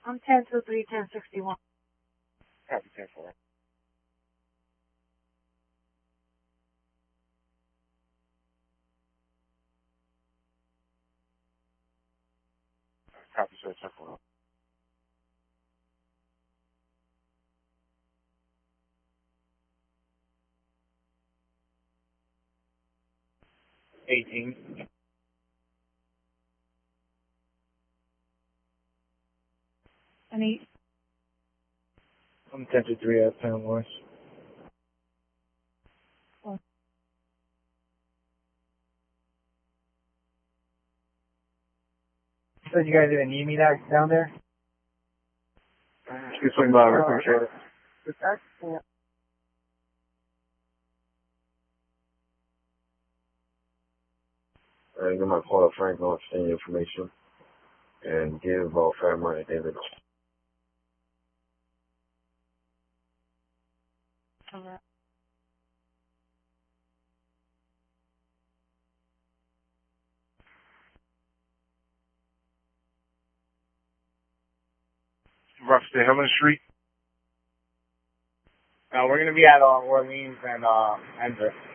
I'm 1023, 1061. Copy 10-4. Copy, sir, 10-4. 18. An 8. I'm 10-3 at 10 West. So you guys didn't need me down there? You can swing by, I appreciate it. I'm going to call Frank on exchange information and give Fairmont and David. Alright. Roughdale, Helen Street. We're going to be at Orleans and Hendrick.